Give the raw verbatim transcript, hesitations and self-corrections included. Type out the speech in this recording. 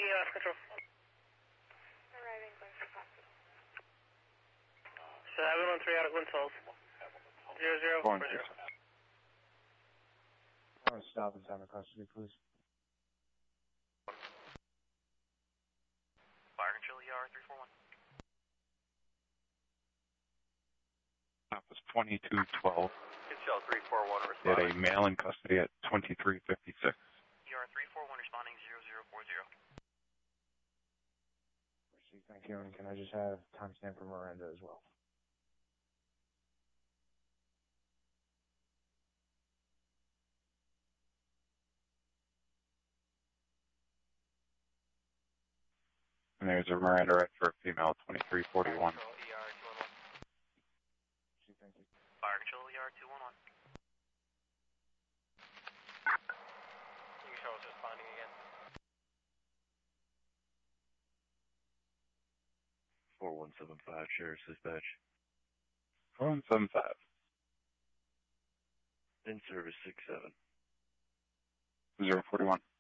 E O S control. Arriving, going for copy. seven one three out of Winshalls. Zero zero four zero. I want to stop and time of custody, please. Fire control E R three four one. Office twenty-two twelve. Control three four one Had responding. a male in custody at twenty-three fifty-six. E R three four one responding zero zero four zero. Thank you, and can I just have timestamp for Miranda as well? And there's a Miranda right for a female, twenty-three forty-one. Control E R two one one. Thank you. Fire control E R two one one. You can show us responding again. four one seven five, Sheriff's Dispatch. four one seven five. In service six seven. zero forty-one.